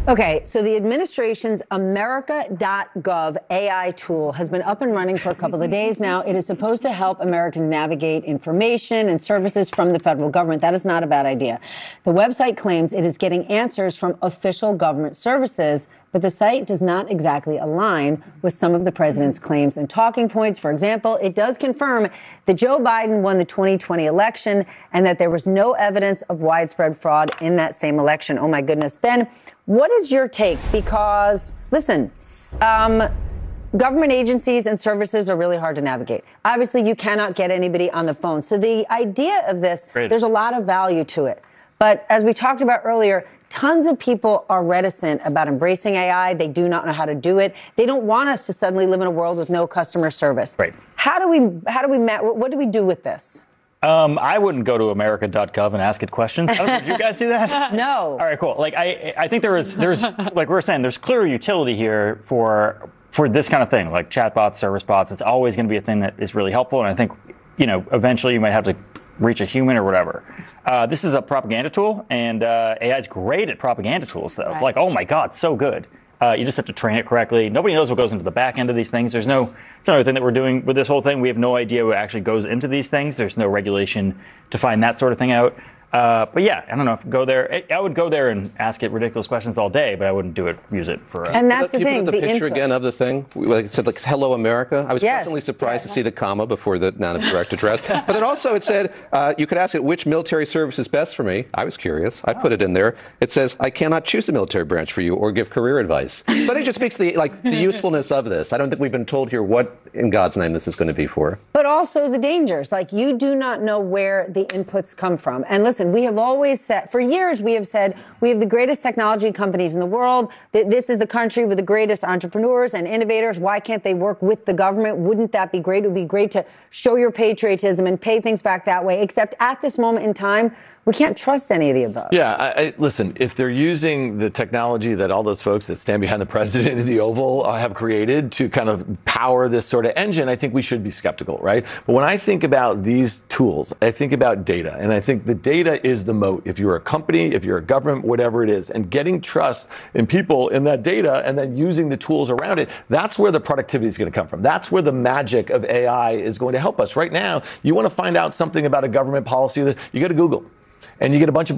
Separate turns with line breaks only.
Okay, so the administration's America.gov AI tool has been up and running for a couple of days now. It is supposed to help Americans navigate information and services from the federal government. That is not a bad idea. The website claims it is getting answers from official government services, but the site does not exactly align with some of the president's claims and talking points. For example, it does confirm that Joe Biden won the 2020 election and that there was no evidence of widespread fraud in that same election. Oh, my goodness. Ben, what is your take? Because, listen, government agencies and services are really hard to navigate. Obviously, you cannot get anybody on the phone. So the idea of this, there's a lot of value to it. But as we talked about earlier, tons of people are reticent about embracing AI. They do not know how to do it. They don't want us to suddenly live in a world with no customer service.
Right.
What do we do with this?
I wouldn't go to America.gov and ask it questions. Did you guys do that?
No.
All right, cool. Like, I think there's like we were saying, there's clear utility here for this kind of thing, like chatbots, service bots. It's always going to be a thing that is really helpful. And I think, eventually you might have to reach a human or whatever. This is a propaganda tool, and AI is great at propaganda tools, though. Right. Like, oh my God, so good. You just have to train it correctly. Nobody knows what goes into the back end of these things. It's another thing that we're doing with this whole thing. We have no idea what actually goes into these things. There's no regulation to find that sort of thing out. But yeah, I don't know if go there. I would go there and ask it ridiculous questions all day, but I wouldn't use it for.
And that's the thing.
The picture again of the thing. Like it said, like "Hello America." I was pleasantly surprised to see the comma before the noun of direct address. But then also it said you could ask it which military service is best for me. I was curious. I put it in there. It says I cannot choose a military branch for you or give career advice. So I think it just speaks to the usefulness of this. I don't think we've been told here what in God's name this is going to be for.
But also the dangers. Like you do not know where the inputs come from. And listen, we have always said, for years, we have said we have the greatest technology companies in the world. That this is the country with the greatest entrepreneurs and innovators. Why can't they work with the government? Wouldn't that be great? It would be great to show your patriotism and pay things back that way. Except at this moment in time, we can't trust any of the above.
Yeah, listen, if they're using the technology that all those folks that stand behind the president in the Oval have created to kind of power this sort of engine, I think we should be skeptical, right? But when I think about these tools, I think about data. And I think the data is the moat. If you're a company, if you're a government, whatever it is, and getting trust in people in that data and then using the tools around it, that's where the productivity is going to come from. That's where the magic of AI is going to help us. Right now, you want to find out something about a government policy, that you go to Google. And you get a bunch of